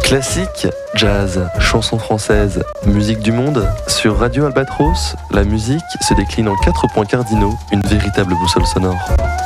Classique, jazz, chansons françaises, musique du monde. Sur Radio Albatros, la musique se décline en 4 points cardinaux, une véritable boussole sonore.